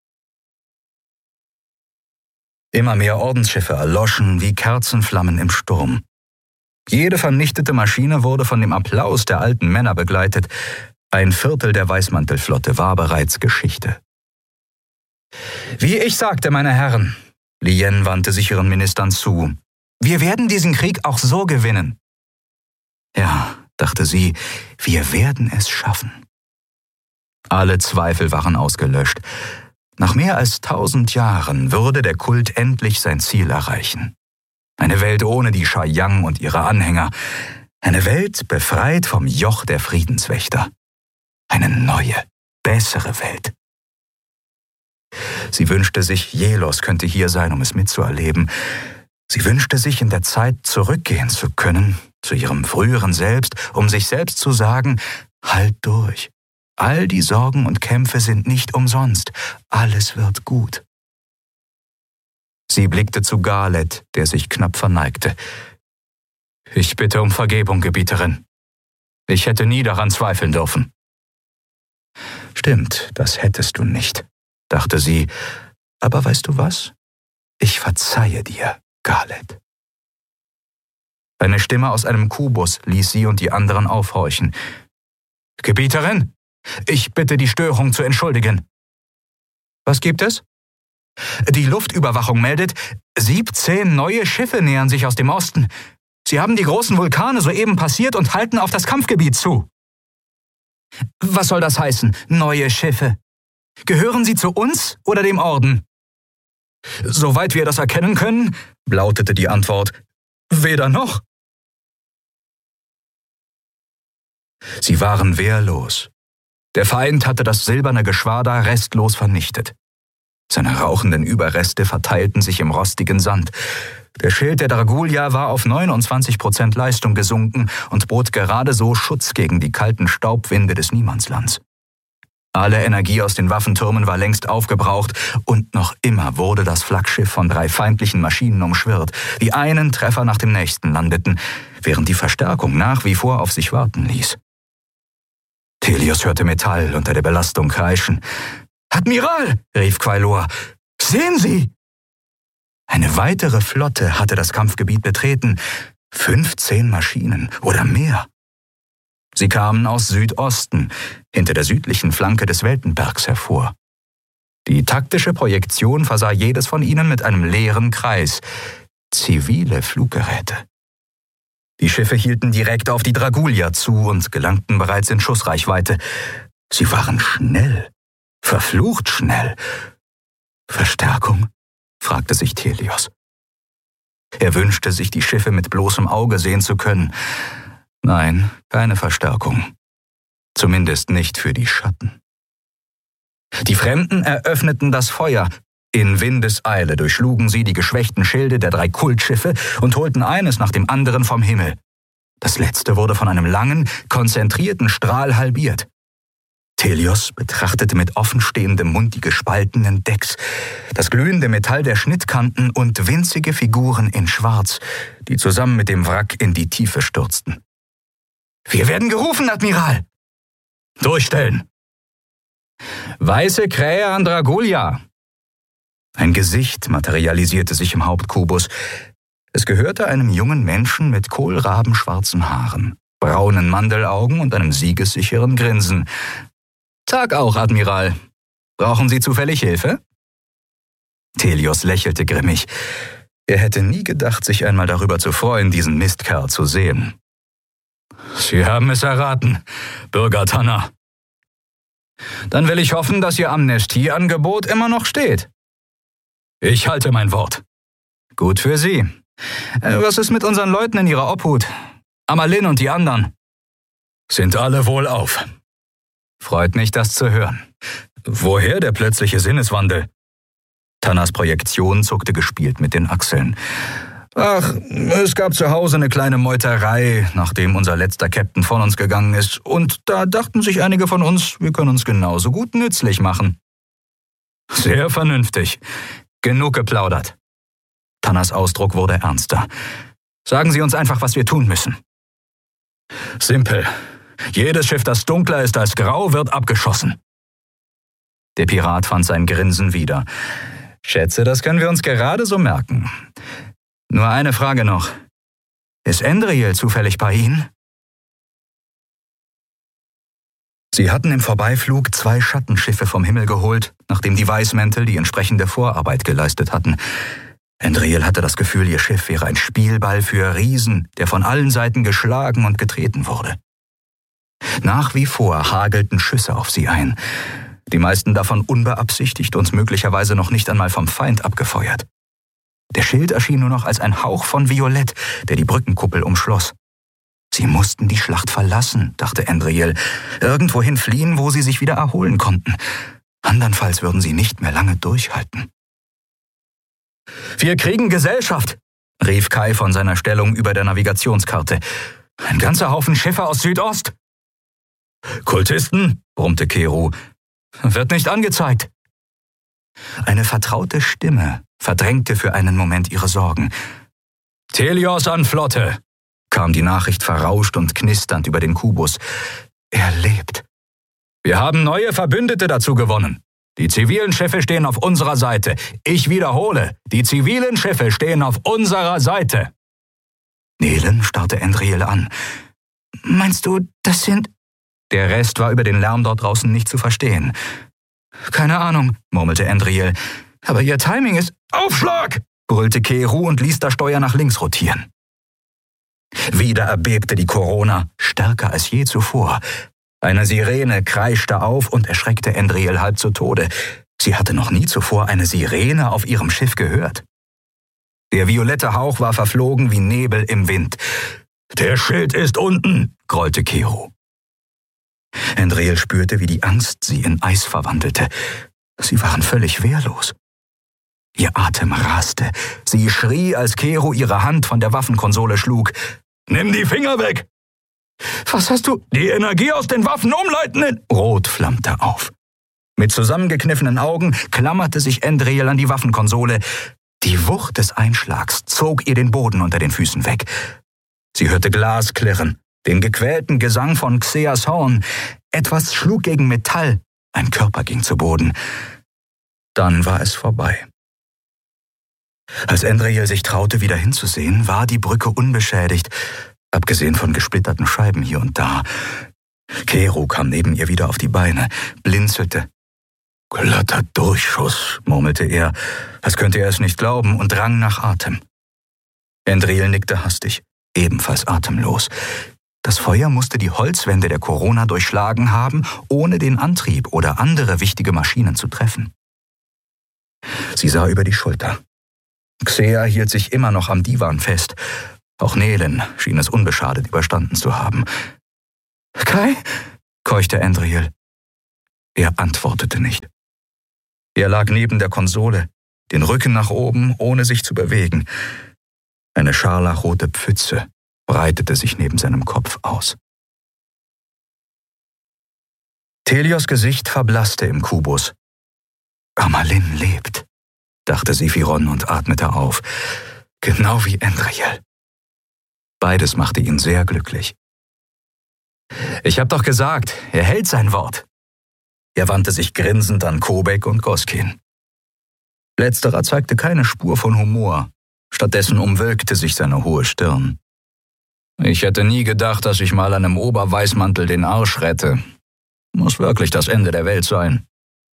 Immer mehr Ordensschiffe erloschen wie Kerzenflammen im Sturm. Jede vernichtete Maschine wurde von dem Applaus der alten Männer begleitet. Ein Viertel der Weißmantelflotte war bereits Geschichte. »Wie ich sagte, meine Herren«, Lien wandte sich ihren Ministern zu, »wir werden diesen Krieg auch so gewinnen.« Ja, dachte sie, wir werden es schaffen. Alle Zweifel waren ausgelöscht. Nach mehr als tausend Jahren würde der Kult endlich sein Ziel erreichen. Eine Welt ohne die Shayang und ihre Anhänger. Eine Welt befreit vom Joch der Friedenswächter. Eine neue, bessere Welt. Sie wünschte sich, Jelos könnte hier sein, um es mitzuerleben. Sie wünschte sich, in der Zeit zurückgehen zu können, zu ihrem früheren Selbst, um sich selbst zu sagen, halt durch. All die Sorgen und Kämpfe sind nicht umsonst. Alles wird gut. Sie blickte zu Garlet, der sich knapp verneigte. »Ich bitte um Vergebung, Gebieterin. Ich hätte nie daran zweifeln dürfen.« »Stimmt, das hättest du nicht«, dachte sie. »Aber weißt du was? Ich verzeihe dir, Garlet.« Eine Stimme aus einem Kubus ließ sie und die anderen aufhorchen. »Gebieterin, ich bitte die Störung zu entschuldigen.« »Was gibt es?« »Die Luftüberwachung meldet, siebzehn neue Schiffe nähern sich aus dem Osten. Sie haben die großen Vulkane soeben passiert und halten auf das Kampfgebiet zu.« »Was soll das heißen, neue Schiffe? Gehören sie zu uns oder dem Orden?« »Soweit wir das erkennen können«, lautete die Antwort, »weder noch.« Sie waren wehrlos. Der Feind hatte das silberne Geschwader restlos vernichtet. Seine rauchenden Überreste verteilten sich im rostigen Sand. Der Schild der Dragulia war auf neunundzwanzig Prozent Leistung gesunken und bot gerade so Schutz gegen die kalten Staubwinde des Niemandslands. Alle Energie aus den Waffentürmen war längst aufgebraucht und noch immer wurde das Flaggschiff von drei feindlichen Maschinen umschwirrt, die einen Treffer nach dem nächsten landeten, während die Verstärkung nach wie vor auf sich warten ließ. Thelios hörte Metall unter der Belastung kreischen. »Admiral«, rief Quailor, »sehen Sie!« Eine weitere Flotte hatte das Kampfgebiet betreten, fünfzehn Maschinen oder mehr. Sie kamen aus Südosten, hinter der südlichen Flanke des Weltenbergs hervor. Die taktische Projektion versah jedes von ihnen mit einem leeren Kreis, zivile Fluggeräte. Die Schiffe hielten direkt auf die Dragulia zu und gelangten bereits in Schussreichweite. Sie waren schnell, verflucht schnell. »Verstärkung?« fragte sich Thelios. Er wünschte sich, die Schiffe mit bloßem Auge sehen zu können. Nein, keine Verstärkung. Zumindest nicht für die Schatten. Die Fremden eröffneten das Feuer. In Windeseile durchschlugen sie die geschwächten Schilde der drei Kultschiffe und holten eines nach dem anderen vom Himmel. Das letzte wurde von einem langen, konzentrierten Strahl halbiert. Thelios betrachtete mit offenstehendem Mund die gespaltenen Decks, das glühende Metall der Schnittkanten und winzige Figuren in Schwarz, die zusammen mit dem Wrack in die Tiefe stürzten. »Wir werden gerufen, Admiral!« »Durchstellen!« »Weiße Krähe an Dragulia!« Ein Gesicht materialisierte sich im Hauptkubus. Es gehörte einem jungen Menschen mit kohlrabenschwarzen Haaren, braunen Mandelaugen und einem siegessicheren Grinsen. »Tag auch, Admiral. Brauchen Sie zufällig Hilfe?« Thelios lächelte grimmig. Er hätte nie gedacht, sich einmal darüber zu freuen, diesen Mistkerl zu sehen. »Sie haben es erraten, Bürger Tanner.« »Dann will ich hoffen, dass Ihr Amnestieangebot immer noch steht.« »Ich halte mein Wort.« »Gut für Sie. Was ist mit unseren Leuten in Ihrer Obhut? Amalin und die anderen?« »Sind alle wohlauf.« »Freut mich, das zu hören. Woher der plötzliche Sinneswandel?« Tanners Projektion zuckte gespielt mit den Achseln. »Ach, es gab zu Hause eine kleine Meuterei, nachdem unser letzter Captain von uns gegangen ist. Und da dachten sich einige von uns, wir können uns genauso gut nützlich machen.« »Sehr vernünftig. Genug geplaudert.« Tanners Ausdruck wurde ernster. »Sagen Sie uns einfach, was wir tun müssen.« »Simpel. Jedes Schiff, das dunkler ist als grau, wird abgeschossen.« Der Pirat fand sein Grinsen wieder. »Schätze, das können wir uns gerade so merken. Nur eine Frage noch. Ist Endriel zufällig bei Ihnen?« Sie hatten im Vorbeiflug zwei Schattenschiffe vom Himmel geholt, nachdem die Weißmäntel die entsprechende Vorarbeit geleistet hatten. Endriel hatte das Gefühl, ihr Schiff wäre ein Spielball für Riesen, der von allen Seiten geschlagen und getreten wurde. Nach wie vor hagelten Schüsse auf sie ein, die meisten davon unbeabsichtigt und möglicherweise noch nicht einmal vom Feind abgefeuert. Der Schild erschien nur noch als ein Hauch von Violett, der die Brückenkuppel umschloss. Sie mussten die Schlacht verlassen, dachte Endriel, irgendwohin fliehen, wo sie sich wieder erholen konnten. Andernfalls würden sie nicht mehr lange durchhalten. »Wir kriegen Gesellschaft«, rief Kai von seiner Stellung über der Navigationskarte. »Ein ganzer Haufen Schiffe aus Südost.« »Kultisten?«, brummte Kero. »Wird nicht angezeigt.« Eine vertraute Stimme verdrängte für einen Moment ihre Sorgen. »Thelios an Flotte«, kam die Nachricht verrauscht und knisternd über den Kubus. »Er lebt. Wir haben neue Verbündete dazu gewonnen. Die zivilen Schiffe stehen auf unserer Seite. Ich wiederhole, die zivilen Schiffe stehen auf unserer Seite.« Nelen starrte Endriel an. »Meinst du, das sind...« Der Rest war über den Lärm dort draußen nicht zu verstehen. »Keine Ahnung«, murmelte Endriel. »Aber ihr Timing ist...« »Aufschlag!« brüllte Kero und ließ das Steuer nach links rotieren. Wieder erbebte die Corona, stärker als je zuvor. Eine Sirene kreischte auf und erschreckte Endriel halb zu Tode. Sie hatte noch nie zuvor eine Sirene auf ihrem Schiff gehört. Der violette Hauch war verflogen wie Nebel im Wind. »Der Schild ist unten«, grollte Kero. Endriel spürte, wie die Angst sie in Eis verwandelte. Sie waren völlig wehrlos. Ihr Atem raste. Sie schrie, als Kero ihre Hand von der Waffenkonsole schlug. »Nimm die Finger weg!« »Was hast du?« »Die Energie aus den Waffen umleiten in...« Rot flammte auf. Mit zusammengekniffenen Augen klammerte sich Endriel an die Waffenkonsole. Die Wucht des Einschlags zog ihr den Boden unter den Füßen weg. Sie hörte Glas klirren, den gequälten Gesang von Xeas Horn. Etwas schlug gegen Metall, ein Körper ging zu Boden. Dann war es vorbei. Als Endriel sich traute, wieder hinzusehen, war die Brücke unbeschädigt, abgesehen von gesplitterten Scheiben hier und da. Kero kam neben ihr wieder auf die Beine, blinzelte. »Glatter Durchschuss«, murmelte er, als könnte er es nicht glauben, und rang nach Atem. Endriel nickte hastig, ebenfalls atemlos. Das Feuer musste die Holzwände der Corona durchschlagen haben, ohne den Antrieb oder andere wichtige Maschinen zu treffen. Sie sah über die Schulter. Xea hielt sich immer noch am Divan fest. Auch Nelen schien es unbeschadet überstanden zu haben. »Kai?« keuchte Andriel. Er antwortete nicht. Er lag neben der Konsole, den Rücken nach oben, ohne sich zu bewegen. Eine scharlachrote Pfütze breitete sich neben seinem Kopf aus. Telios Gesicht verblasste im Kubus. »Amalin lebt«, dachte Sephiron und atmete auf, genau wie Andriel. Beides machte ihn sehr glücklich. »Ich hab doch gesagt, er hält sein Wort.« Er wandte sich grinsend an Kobek und Goskin. Letzterer zeigte keine Spur von Humor, stattdessen umwölkte sich seine hohe Stirn. »Ich hätte nie gedacht, dass ich mal einem Oberweißmantel den Arsch rette. Muss wirklich das Ende der Welt sein.«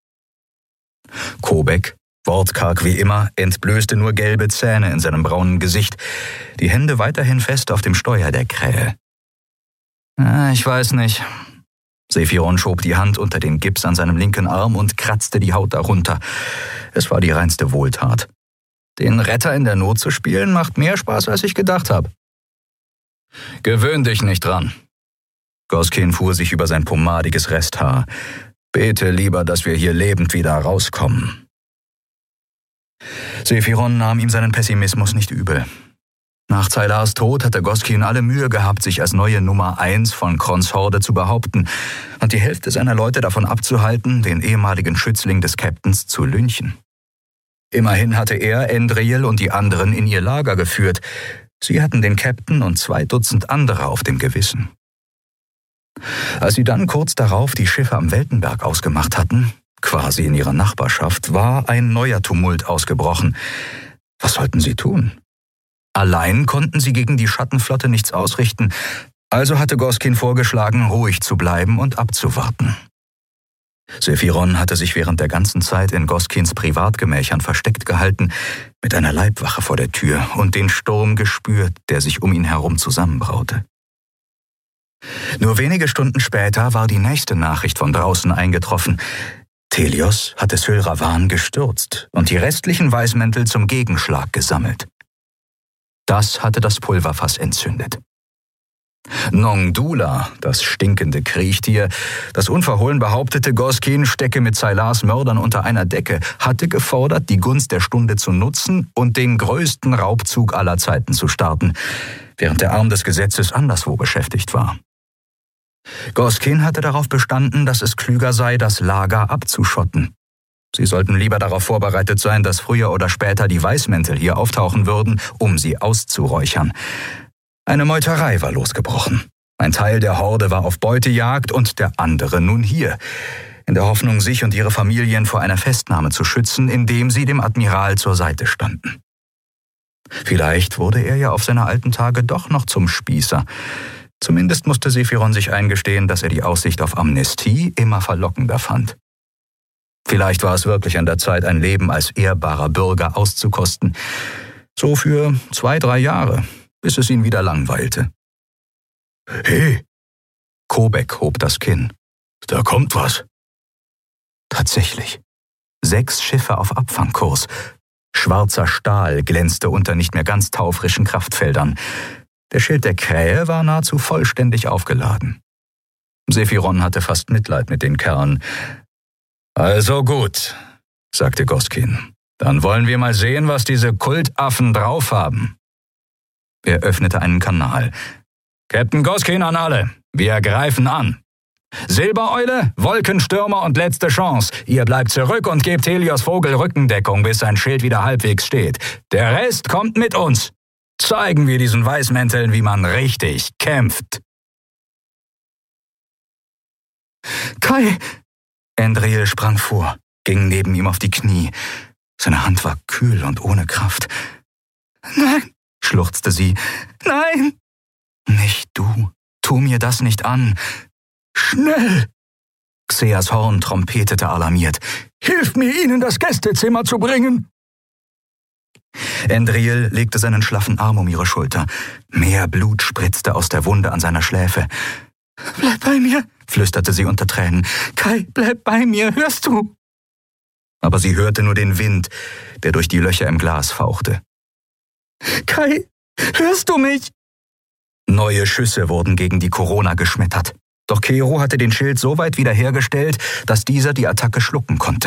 Kobek, wortkarg wie immer, entblößte nur gelbe Zähne in seinem braunen Gesicht, die Hände weiterhin fest auf dem Steuer der Krähe. »Ich weiß nicht.« Sephiron schob die Hand unter den Gips an seinem linken Arm und kratzte die Haut darunter. Es war die reinste Wohltat. Den Retter in der Not zu spielen, macht mehr Spaß, als ich gedacht habe. »Gewöhn dich nicht dran.« Goskin fuhr sich über sein pomadiges Resthaar. »Bete lieber, dass wir hier lebend wieder rauskommen.« Sephiron nahm ihm seinen Pessimismus nicht übel. Nach Zailars Tod hatte Goskin alle Mühe gehabt, sich als neue Nummer eins von Krons Horde zu behaupten und die Hälfte seiner Leute davon abzuhalten, den ehemaligen Schützling des Captains zu lynchen. Immerhin hatte er Andriel und die anderen in ihr Lager geführt. Sie hatten den Captain und zwei Dutzend andere auf dem Gewissen. Als sie dann kurz darauf die Schiffe am Weltenberg ausgemacht hatten, quasi in ihrer Nachbarschaft, war ein neuer Tumult ausgebrochen. Was sollten sie tun? Allein konnten sie gegen die Schattenflotte nichts ausrichten, also hatte Goskin vorgeschlagen, ruhig zu bleiben und abzuwarten. Sephiron hatte sich während der ganzen Zeit in Goskins Privatgemächern versteckt gehalten, mit einer Leibwache vor der Tür und den Sturm gespürt, der sich um ihn herum zusammenbraute. Nur wenige Stunden später war die nächste Nachricht von draußen eingetroffen. Telios hatte Sylravan gestürzt und die restlichen Weißmäntel zum Gegenschlag gesammelt. Das hatte das Pulverfass entzündet. Nongdula, das stinkende Kriechtier, das unverhohlen behauptete, Goskin stecke mit Zailars Mördern unter einer Decke, hatte gefordert, die Gunst der Stunde zu nutzen und den größten Raubzug aller Zeiten zu starten, während der Arm des Gesetzes anderswo beschäftigt war. Goskin hatte darauf bestanden, dass es klüger sei, das Lager abzuschotten. Sie sollten lieber darauf vorbereitet sein, dass früher oder später die Weißmäntel hier auftauchen würden, um sie auszuräuchern. Eine Meuterei war losgebrochen. Ein Teil der Horde war auf Beutejagd und der andere nun hier, in der Hoffnung, sich und ihre Familien vor einer Festnahme zu schützen, indem sie dem Admiral zur Seite standen. Vielleicht wurde er ja auf seine alten Tage doch noch zum Spießer. Zumindest musste Sephiron sich eingestehen, dass er die Aussicht auf Amnestie immer verlockender fand. Vielleicht war es wirklich an der Zeit, ein Leben als ehrbarer Bürger auszukosten. So für zwei, drei Jahre, bis es ihn wieder langweilte. »Hey!« Kobek hob das Kinn. »Da kommt was!« Tatsächlich. Sechs Schiffe auf Abfangkurs. Schwarzer Stahl glänzte unter nicht mehr ganz taufrischen Kraftfeldern. Der Schild der Krähe war nahezu vollständig aufgeladen. Sephiron hatte fast Mitleid mit den Kerlen. »Also gut«, sagte Goskin. »Dann wollen wir mal sehen, was diese Kultaffen drauf haben.« Er öffnete einen Kanal. »Captain Goskin an alle, wir greifen an. Silbereule, Wolkenstürmer und letzte Chance. Ihr bleibt zurück und gebt Helios Vogel Rückendeckung, bis sein Schild wieder halbwegs steht. Der Rest kommt mit uns. Zeigen wir diesen Weißmänteln, wie man richtig kämpft.« »Kai!« Andriel sprang vor, ging neben ihm auf die Knie. Seine Hand war kühl und ohne Kraft. »Nein«, schluchzte sie. »Nein!« »Nicht du. Tu mir das nicht an. Schnell!« Xeas Horn trompetete alarmiert. »Hilf mir, ihn in das Gästezimmer zu bringen!« Andriel legte seinen schlaffen Arm um ihre Schulter. Mehr Blut spritzte aus der Wunde an seiner Schläfe. »Bleib bei mir«, flüsterte sie unter Tränen. »Kai, bleib bei mir, hörst du?« Aber sie hörte nur den Wind, der durch die Löcher im Glas fauchte. Kai, hörst du mich? Neue Schüsse wurden gegen die Corona geschmettert. Doch Kero hatte den Schild so weit wiederhergestellt, dass dieser die Attacke schlucken konnte.